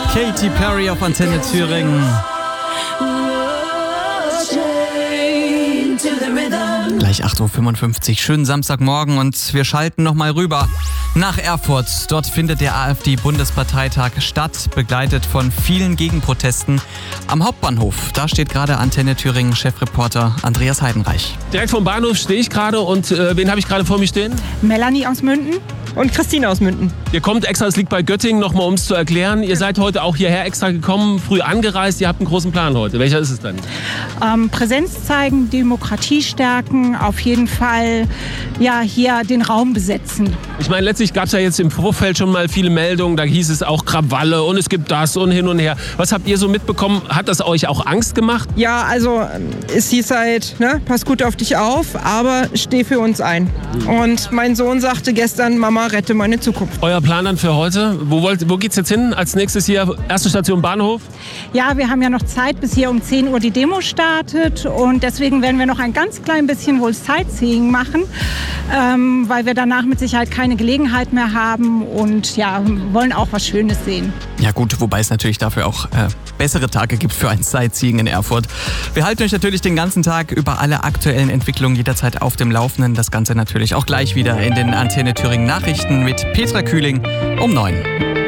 Katy Perry auf Antenne Thüringen. Gleich 8.55 Uhr, schönen Samstagmorgen und wir schalten nochmal rüber nach Erfurt. Dort findet der AfD-Bundesparteitag statt, begleitet von vielen Gegenprotesten am Hauptbahnhof. Da steht gerade Antenne Thüringen Chefreporter Andreas Heidenreich. Direkt vom Bahnhof stehe ich gerade und wen habe ich gerade vor mir stehen? Melanie aus Münden und Christine aus Münden. Ihr kommt extra, es liegt bei Göttingen, nochmal um es zu erklären. Ihr seid heute auch hierher extra gekommen, früh angereist. Ihr habt einen großen Plan heute. Welcher ist es denn? Präsenz zeigen, Demokratie stärken, auf jeden Fall hier den Raum besetzen. Ich meine, letztlich gab es ja jetzt im Vorfeld schon mal viele Meldungen. Da hieß es auch Krawalle und es gibt das und hin und her. Was habt ihr so mitbekommen? Hat das euch auch Angst gemacht? Ja, also es hieß halt, pass gut auf dich auf, aber steh für uns ein. Und mein Sohn sagte gestern, Mama, rette meine Zukunft. Euer Plan dann für heute? Wo geht's jetzt hin? Als nächstes hier erste Station Bahnhof? Ja, wir haben ja noch Zeit, bis hier um 10 Uhr die Demo startet. Und deswegen werden wir noch ein ganz klein bisschen wohl Sightseeing machen, weil wir danach mit Sicherheit keine Gelegenheit mehr haben und wollen auch was Schönes sehen. Ja gut, wobei es natürlich dafür auch bessere Tage gibt für ein Sightseeing in Erfurt. Wir halten euch natürlich den ganzen Tag über alle aktuellen Entwicklungen jederzeit auf dem Laufenden. Das Ganze natürlich auch gleich wieder in den Antenne Thüringen Nachrichten mit Petra Kühling um 9.